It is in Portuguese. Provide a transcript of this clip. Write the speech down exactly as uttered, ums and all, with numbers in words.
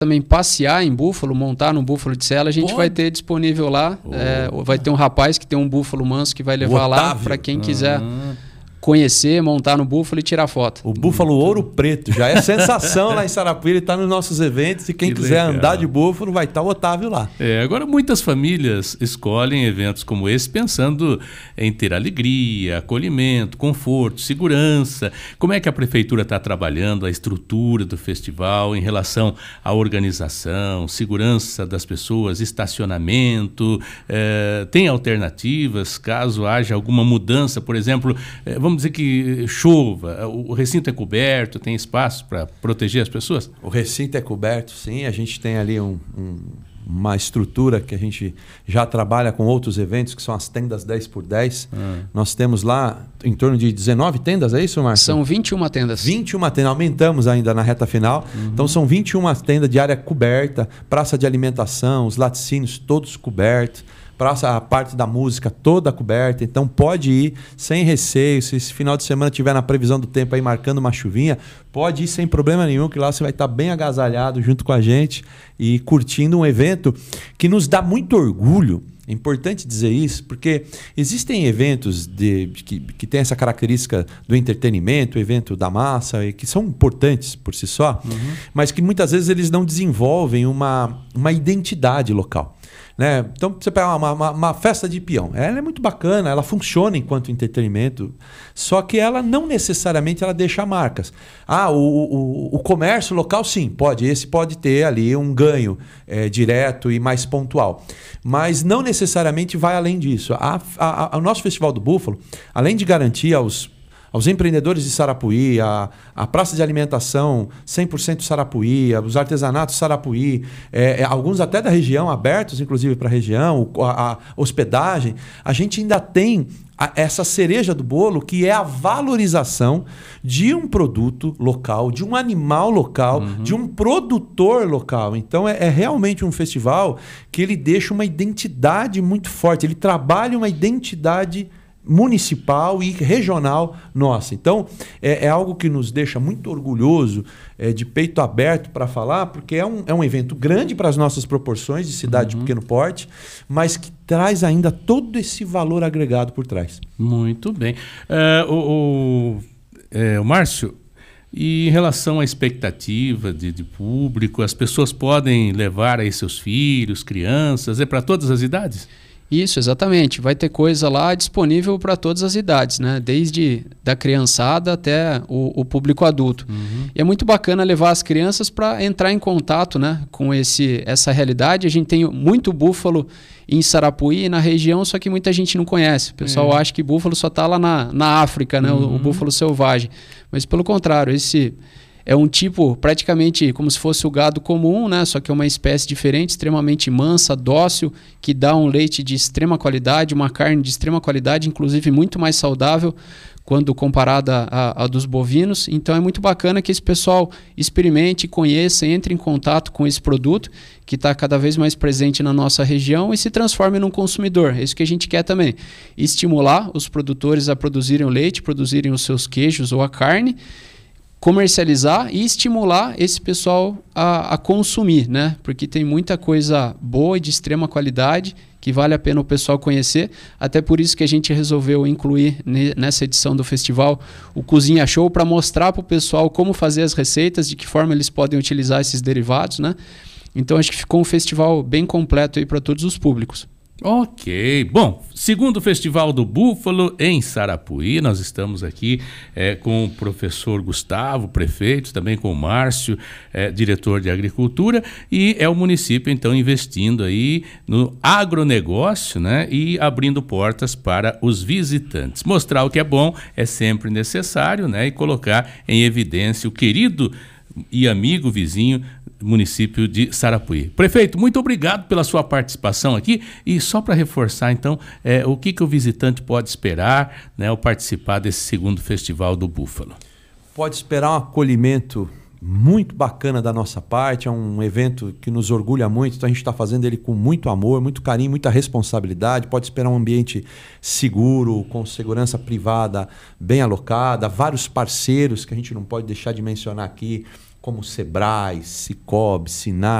também passear em búfalo, montar no búfalo de sela, a gente Pô. vai ter disponível lá. Oh. É, vai ter um rapaz que tem um búfalo manso que vai levar lá para quem ah. quiser conhecer, montar no búfalo e tirar foto. O búfalo ouro preto já é sensação lá em Sarapuí, ele está nos nossos eventos e quem que quiser legal. andar de búfalo vai estar o Otávio lá. É, agora muitas famílias escolhem eventos como esse pensando em ter alegria, acolhimento, conforto, segurança. Como é que a prefeitura está trabalhando a estrutura do festival em relação à organização, segurança das pessoas, estacionamento? É, tem alternativas caso haja alguma mudança, por exemplo, é, vamos Vamos dizer que chova, o recinto é coberto, tem espaço para proteger as pessoas? O recinto é coberto, sim. A gente tem ali um, um, uma estrutura que a gente já trabalha com outros eventos, que são as tendas dez por dez. Ah. Nós temos lá em torno de dezenove tendas, é isso, Márcio? São vinte e uma tendas. vinte e uma tendas, aumentamos ainda na reta final. Uhum. Então são vinte e uma tendas de área coberta, praça de alimentação, os laticínios todos cobertos. Praça, a parte da música toda coberta, então pode ir sem receio. Se esse final de semana tiver na previsão do tempo aí marcando uma chuvinha, pode ir sem problema nenhum, que lá você vai estar bem agasalhado junto com a gente e curtindo um evento que nos dá muito orgulho. É importante dizer isso, porque existem eventos de, que, que têm essa característica do entretenimento, evento da massa, e que são importantes por si só, uhum. mas que muitas vezes eles não desenvolvem uma, uma identidade local. Né? Então, você pega uma, uma, uma festa de peão. Ela é muito bacana, ela funciona enquanto entretenimento, só que ela não necessariamente ela deixa marcas. Ah, o, o, o comércio local, sim, pode. Esse pode ter ali um ganho é, direto e mais pontual. Mas não necessariamente vai além disso. A, a, a, o nosso Festival do Búfalo, além de garantir aos aos empreendedores de Sarapuí, a, a praça de alimentação cem por cento Sarapuí, os artesanatos Sarapuí, é, é, alguns até da região, abertos inclusive para a região, a, a hospedagem, a gente ainda tem a, essa cereja do bolo, que é a valorização de um produto local, de um animal local, uhum. de um produtor local. Então é, é realmente um festival que ele deixa uma identidade muito forte, ele trabalha uma identidade municipal e regional nossa. Então, é, é algo que nos deixa muito orgulhoso, é, de peito aberto para falar, porque é um, é um evento grande para as nossas proporções de cidade uhum. de pequeno porte, mas que traz ainda todo esse valor agregado por trás. Muito bem. É, o, o, é, o Márcio, e em relação à expectativa de, de público, as pessoas podem levar aí seus filhos, crianças, é para todas as idades? Isso, exatamente. Vai ter coisa lá disponível para todas as idades, né? Desde da criançada até o, o público adulto. Uhum. E é muito bacana levar as crianças para entrar em contato, né, com esse, essa realidade. A gente tem muito búfalo em Sarapuí e na região, só que muita gente não conhece. O pessoal é. acha que búfalo só está lá na, na África, né? Uhum. O, o búfalo selvagem. Mas pelo contrário, esse é um tipo praticamente como se fosse o gado comum, né? Só que é uma espécie diferente, extremamente mansa, dócil, que dá um leite de extrema qualidade, uma carne de extrema qualidade, inclusive muito mais saudável quando comparada à, à dos bovinos. Então é muito bacana que esse pessoal experimente, conheça, entre em contato com esse produto que está cada vez mais presente na nossa região e se transforme num consumidor. É isso que a gente quer também, estimular os produtores a produzirem o leite, produzirem os seus queijos ou a carne, comercializar e estimular esse pessoal a, a consumir, né? Porque tem muita coisa boa e de extrema qualidade que vale a pena o pessoal conhecer. Até por isso que a gente resolveu incluir nessa edição do festival o Cozinha Show para mostrar para o pessoal como fazer as receitas, de que forma eles podem utilizar esses derivados, né? Então acho que ficou um festival bem completo aí para todos os públicos. Ok, bom, segundo Festival do Búfalo em Sarapuí, nós estamos aqui é, com o professor Gustavo, prefeito, também com o Márcio, é, diretor de agricultura, e é o município então investindo aí no agronegócio, né, e abrindo portas para os visitantes. Mostrar o que é bom é sempre necessário, né, e colocar em evidência o querido e amigo vizinho município de Sarapuí. Prefeito, muito obrigado pela sua participação aqui e só para reforçar então, é, o que, que o visitante pode esperar, né, ao participar desse segundo Festival do Búfalo? Pode esperar um acolhimento muito bacana da nossa parte, é um evento que nos orgulha muito, então a gente está fazendo ele com muito amor, muito carinho, muita responsabilidade. Pode esperar um ambiente seguro, com segurança privada bem alocada, vários parceiros que a gente não pode deixar de mencionar aqui, como Sebrae, Sicob, Sinai,